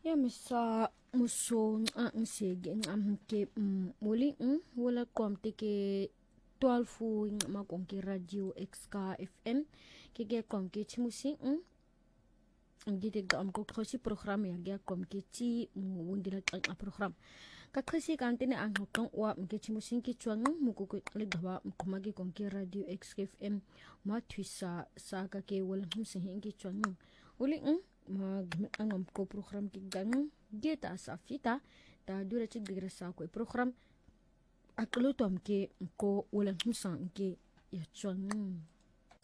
Ya misa muso ang sige ang ke muli wala kom ke 12 magong ke radio XK FM ke kom ke chimusi ang gitig da am ko kasi program ya gya kom ke chi wundila ang program ka kasi kantine ang hokang wa ke chimusin ke chuang mu ko ligaba kumagi kom ke radio XK FM ma twisa sa ka ke wala humsin ke chuang uli ang ko program kigang geta sa fita ta dura ci digresa ko program aklutom ke ko wala humsan ke ya chuan